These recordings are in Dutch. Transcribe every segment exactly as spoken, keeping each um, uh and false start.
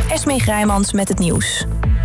Esmee Grijmans met het nieuws.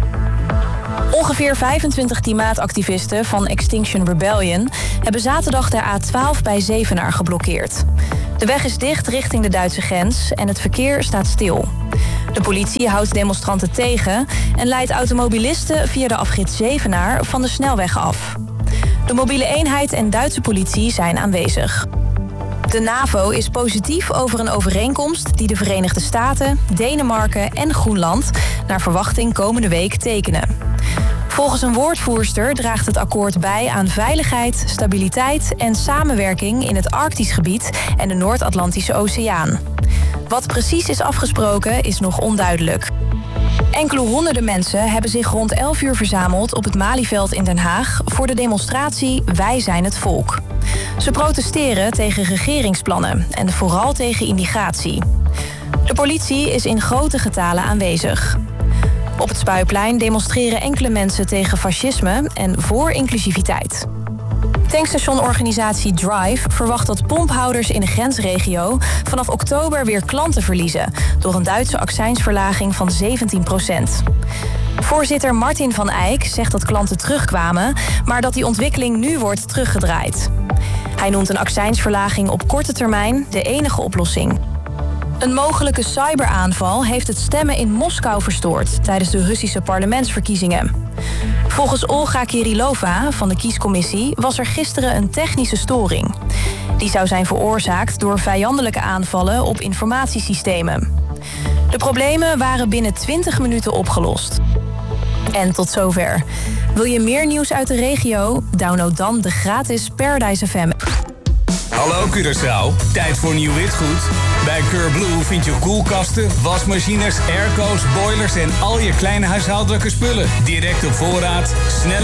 Ongeveer vijfentwintig klimaatactivisten van Extinction Rebellion hebben zaterdag de A twaalf bij Zevenaar geblokkeerd. De weg is dicht richting de Duitse grens en het verkeer staat stil. De politie houdt demonstranten tegen en leidt automobilisten via de afrit Zevenaar van de snelweg af. De mobiele eenheid en Duitse politie zijn aanwezig. De NAVO is positief over een overeenkomst die de Verenigde Staten, Denemarken en Groenland naar verwachting komende week tekenen. Volgens een woordvoerster draagt het akkoord bij aan veiligheid, stabiliteit en samenwerking in het Arktisch gebied en de Noord-Atlantische Oceaan. Wat precies is afgesproken is nog onduidelijk. Enkele honderden mensen hebben zich rond elf uur verzameld op het Malieveld in Den Haag voor de demonstratie Wij zijn het volk. Ze protesteren tegen regeringsplannen en vooral tegen immigratie. De politie is in grote getalen aanwezig. Op het Spuiplein demonstreren enkele mensen tegen fascisme en voor inclusiviteit. Tankstationorganisatie Drive verwacht dat pomphouders in de grensregio vanaf oktober weer klanten verliezen door een Duitse accijnsverlaging van zeventien procent. Voorzitter Martin van Eyck zegt dat klanten terugkwamen, maar dat die ontwikkeling nu wordt teruggedraaid. Hij noemt een accijnsverlaging op korte termijn de enige oplossing. Een mogelijke cyberaanval heeft het stemmen in Moskou verstoord tijdens de Russische parlementsverkiezingen. Volgens Olga Kirilova van de kiescommissie was er gisteren een technische storing. Die zou zijn veroorzaakt door vijandelijke aanvallen op informatiesystemen. De problemen waren binnen twintig minuten opgelost. En tot zover. Wil je meer nieuws uit de regio? Download dan de gratis Paradise F M. Hallo Curaçao, tijd voor nieuw witgoed? Bij Curblue vind je koelkasten, wasmachines, airco's, boilers en al je kleine huishoudelijke spullen. Direct op voorraad, snelle